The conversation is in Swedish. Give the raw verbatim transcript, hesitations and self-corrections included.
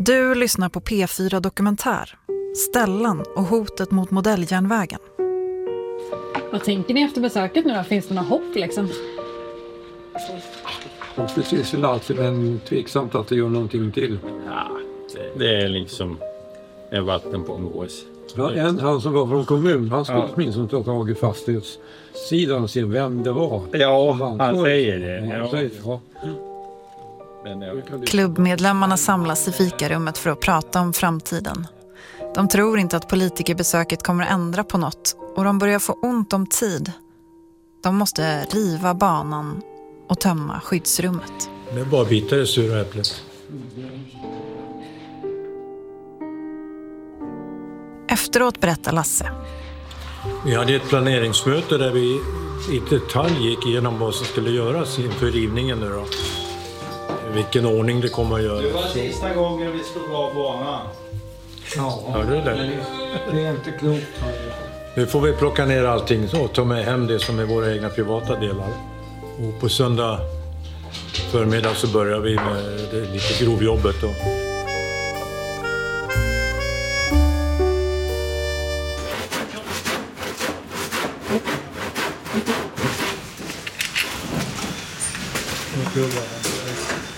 Du lyssnar på P fyra Dokumentär, Stellan och hotet mot modelljärnvägen. Vad tänker ni efter besöket nu då? Finns det något hopp liksom? Precis väl alltid, men tveksamt att det gör någonting till. Ja, det, det är liksom en vatten på en gås. Ja, en han som var från kommun, han skulle ja. minst inte ha tagit fastighetssidan och se vem det var. Ja, han, han säger det. Ja. Han säger det, ja. Men, ja. Klubbmedlemmarna samlas i fikarummet för att prata om framtiden. De tror inte att politikerbesöket kommer att ändra på något och de börjar få ont om tid. De måste riva banan och tömma skyddsrummet. Det är bara bitar i sura äpplet. Efteråt berättar Lasse. Vi hade ett planeringsmöte där vi i detalj gick igenom vad som skulle göras inför rivningen nu då. Vilken ordning det kommer att göra. Det var sista gången vi slog av banan. Ja, hörde du det? Det är inte klokt. Nu får vi plocka ner allting och ta med hem det som är våra egna privata delar. Och på söndag förmiddag så börjar vi med det lite grovjobbet då.